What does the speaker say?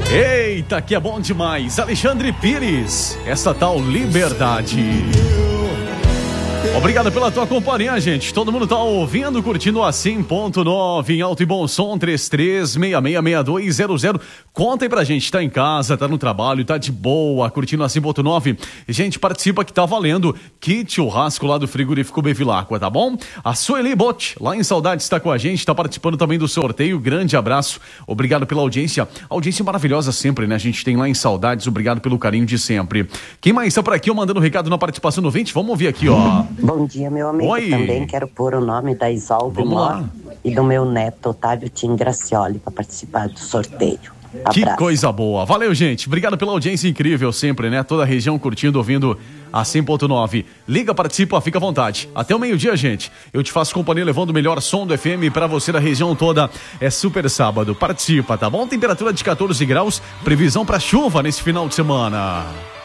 Eita, que é bom demais. Alexandre Pires, essa tal Liberdade. Obrigado pela tua companhia, gente. Todo mundo tá ouvindo, curtindo a 100.9 em alto e bom som, 33666200. Conta aí pra gente, tá em casa, tá no trabalho, tá de boa, curtindo a 100.9. Gente, participa que tá valendo kit churrasco lá do frigorífico Bevilacqua, tá bom? A Sueli Bot, lá em Saudades, está com a gente, tá participando também do sorteio. Grande abraço, obrigado pela audiência. Audiência maravilhosa sempre, né? A gente tem lá em Saudades, obrigado pelo carinho de sempre. Quem mais tá por aqui, mandando recado na participação no 20? Vamos ouvir aqui, ó. Bom dia, meu amigo. Oi. Também quero pôr o nome da Isolde Mor e do meu neto, Otávio Tim Gracioli, para participar do sorteio. Abraço. Que coisa boa. Valeu, gente. Obrigado pela audiência incrível sempre, né? Toda a região curtindo, ouvindo a 100.9. Liga, participa, fica à vontade. Até o meio-dia, gente. Eu te faço companhia levando o melhor som do FM pra você da região toda. É super sábado. Participa, tá bom? Temperatura de 14 graus. Previsão pra chuva nesse final de semana.